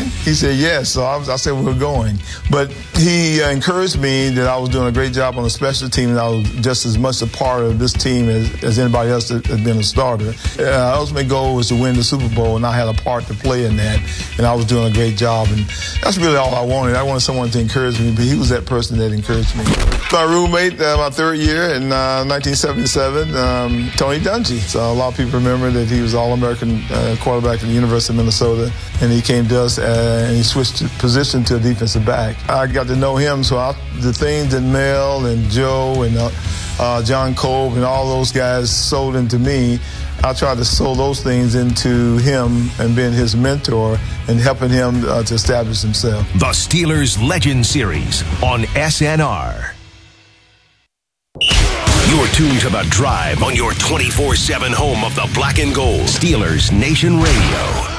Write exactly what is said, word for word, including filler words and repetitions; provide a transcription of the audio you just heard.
going? He said, yes. So I, was, I said, we're going. But he uh, encouraged me that I was doing a great job on the special team, and I was just as much a part of this team as, as anybody else that had been a starter. Uh, ultimate goal was to win the Super Bowl, and I had a part to play in that, and I was doing a great job. And that's really all I wanted. I wanted someone to encourage me, but he was that person that encouraged me. My roommate, uh, my third year in uh, nineteen seventy-seven, um, Tony Dungy. So a lot of people remember that he was All-American uh, quarterback at the University of Minnesota, and he came to us uh, and he switched position to a defensive back. I got to know him, so I, the things that Mel and Joe and uh, uh, John Kolb and all those guys sold into me, I tried to sow those things into him and being his mentor and helping him uh, to establish himself. The Steelers Legend Series on S N R. You're tuned to The Drive on your twenty-four seven home of the black and gold. Steelers Nation Radio.